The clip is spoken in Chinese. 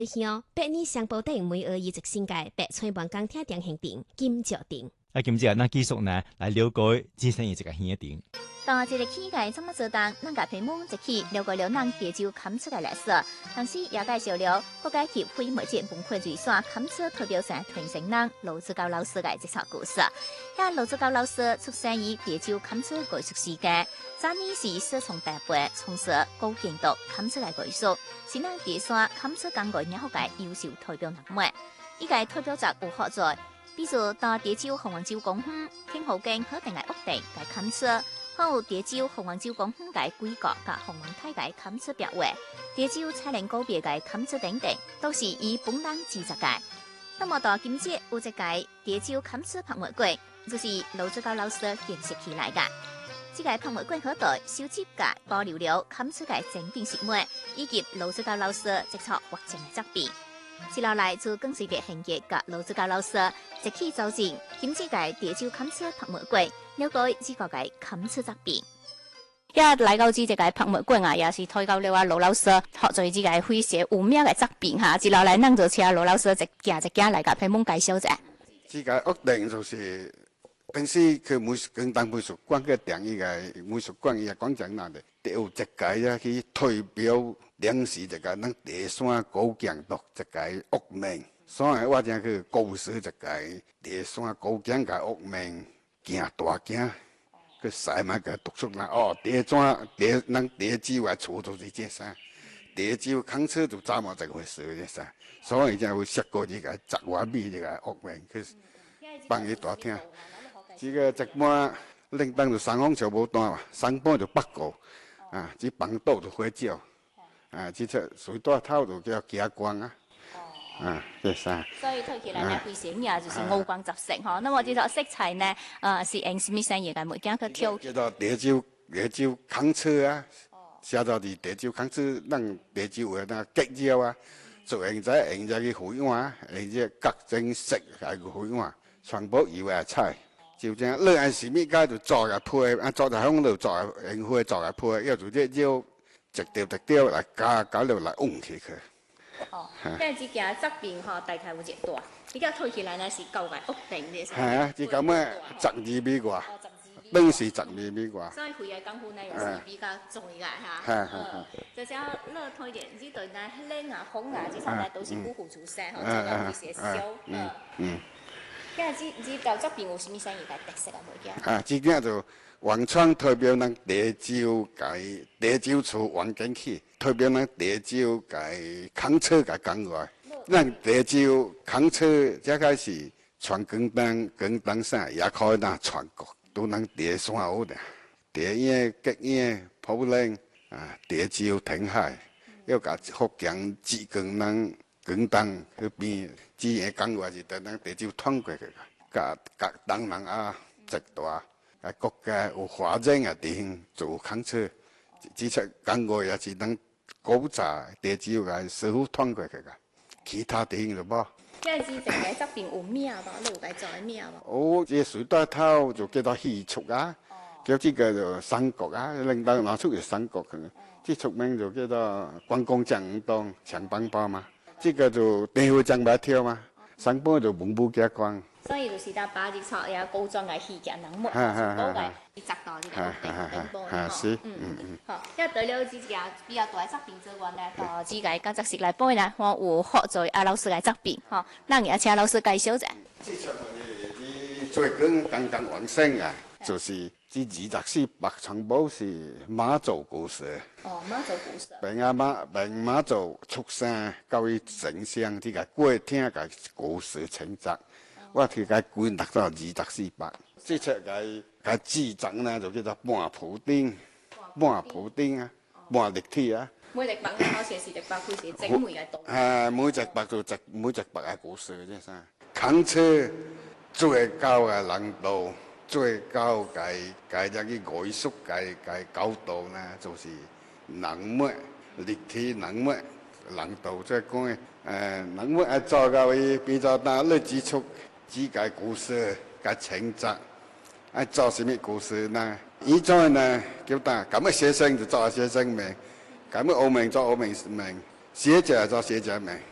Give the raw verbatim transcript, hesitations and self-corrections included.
像百年相報頂每二一直新界白翠灣港鐵店行程金石店。 啊，今朝咱繼續呢來了解之前一個縣店。 當一個起界怎麼做當，咱甲屏幕一起了解了咱地州崁厝嘅歷史，同時也介紹了國家協會媒介文化遺產崁厝代表性傳承人盧志高老師嘅這冊故事。遐盧志高老師出生於地州崁厝藝術世家，早年是師從大輩從事古建築崁厝嘅藝術，是咱地山崁厝工藝藝術界優秀代表人物。伊個代表作有好在，比如到地州鳳凰洲公園聽好經好定嘅屋地嘅崁厝。還有地州鳳凰洲公園嘅規劃甲鳳凰台嘅崁厝壁畫，地州彩蓮告別嘅崁厝等等，都是以本人自責嘅。那麼到今節有一個地州崁厝拍賣會，就是盧志高老師建設起來嘅。這個拍賣會好在收集嘅保留了崁厝嘅整片實物，以及盧志高老師這冊完整嘅作品。接落來就更是嘅獻給甲盧志高老師一起走進今次嘅地州崁厝拍賣會，了解這個嘅崁厝作品。一來到這個拍賣會啊，也是推到了啊盧老師學做這個非常有名嘅作品哈。接落來，咱就請盧老師一件一件來甲屏幕介紹者。 這個屋頂就是平時去美廣東美術館嘅定義嘅美術館，伊個廣場那裡，都有一個啊去代表。當時就個咱地山古建築一個屋面，所以我正去故事一個地山古建個屋面行大行，去曬埋個讀書啦。哦，地山地咱地州個厝就是這啥，地州崁厝就早冇這回事這啥，所以才會設過這個十外米這個屋面去幫伊大廳。這個一般領當就三方橋無單嘛，三半就八個，啊，這房道就花鳥。啊，即出水多頭就叫假光啊，啊，即啥？ 所以睇起來呢，非常名就是五光十色哈。那麼這個色彩呢，呃，是用什麼產業嘅物件去挑？ 叫做地州地州崁厝啊，寫到啲地州崁厝，咱地州嘅那結構啊，就用在用在個繪畫，用在各種色嘅個繪畫，全部以為係彩。就這樣，你係什麼家就做個配，啊，做在香度做用花做個配，要做啲料。直條直條來加加了來擁起佢。 哦，因為這件作品吼，大概有幾大？比較睇起來呢是舊嘅屋頂嘅。 係啊，這咁嘅十二米啩，當時十二米啩。 所以佢嘅功夫呢又是比較重要嚇。 係係係。 就像樂推嘅呢對呢靚啊、紅啊，這些呢都是古古出身，吼，這個是小。嗯嗯。因為這這舊作品有什麼產業嘅特色啊？物件？ 啊，這件就。完全代表咱地州嘅地州厝環境起，代表咱地州嘅崁厝嘅工藝。咱地州崁厝這個是全廣東廣東省也可以拿全國都能地山好的，地影、吉影、普寧啊，地州填海，要甲福建浙江咱廣東嗰邊自然工藝是等咱地州傳過去嘅，甲甲東人啊直大。啊，國家有發展嘅地方做崁厝，只出工藝也是咱古早地州嘅師傅傳過去嘅，其他地方就冇。 因為之前嘅作品有名嘛，你有介做嘅名嘛？ 哦，這水帶頭就叫做戲曲啊，叫這個就三國啊，領導拿出嚟三國嘅，這出名就叫做關公將武當搶邦包嘛，這個就地會將白跳嘛，三本就文武加光。 所以就是他把啲錯也高裝嘅戲劇人物，全部嘅集到呢個頂頂部嘅嗬。嗯嗯嗯。好，因為對了呢個比較大嘅作品之外呢，到呢個工作室來背呢，我有學做阿老師嘅作品，嗬，咱也請老師介紹者。 這出嘅最近剛剛完成啊，就是這二十四百全部是媽祖故事。 哦，媽祖故事。 並阿媽並媽祖出生到伊成聖，這個過聽嘅故事情節。我去解歸納到二十四百，這出嘅嘅製作呢就叫做半鋪丁，半鋪丁啊，半立體啊。 每隻白好似是隻白，佢是整每個度。 啊，每隻白就隻每隻白嘅故事嘅啫，啥？崁厝最高嘅難度，最高嘅嘅一個藝術嘅嘅高度呢，就是人物立體人物難度最高嘅。誒，人物係做到伊比較大，你指出。這個故事嘅情節，愛做什麼故事呢？以前呢，叫他咁嘅寫生就做寫生名，咁嘅澳名做澳名名，寫者做寫者名。